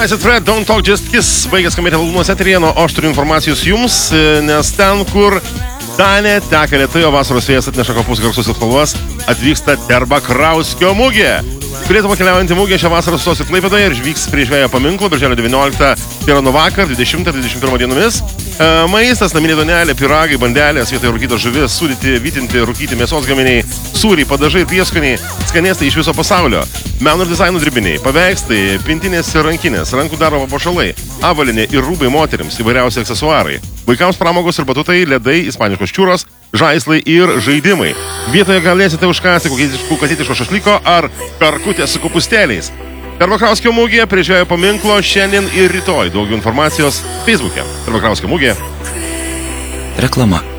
Acid Thread, Don't Talk Just Kiss. Baigęs skambėti albumas eteryje, o aš turiu informacijos jums, nes ten, kur Danė teka lėtai, o vasaros vėjas atneša kapus garsus ir spalvas, atvyksta Terba Krauskio mugė. Lietuvą keliaujantį mugę šią vasarą sustos ir Klaipėdoje ir vyks prie Žvejo paminklo birželio 19, tai yra nuo vakar, 20-21 dienomis. Maistas, naminė duonelė, pyragai, bandelės, vietoje rūkytos žuvis, sūdyti, vytinti, rūkyti mėsos gaminiai, sūriai, padažai ir prieskoniai, skanėstai iš viso pasaulio. Meno ir dizaino dirbiniai, paveikslai, pintinės ir rankinės, rankų darbo papuošalai, avalynė ir rūbai moterims, įvairiausi aksesuarai. Vaikams pramogos ir batutai, ledai, ispaniškos čiūros, žaislai ir žaidimai. Vietoje galėsite užkąsti kukatietiško šašlyko ar karkutę su kopūstėliais. Terba Krauskio mugė prie Žvejo paminklo šiandien ir rytoj. Daugiau informacijos Facebook'e. Terba Krauskio mugė. Reklama.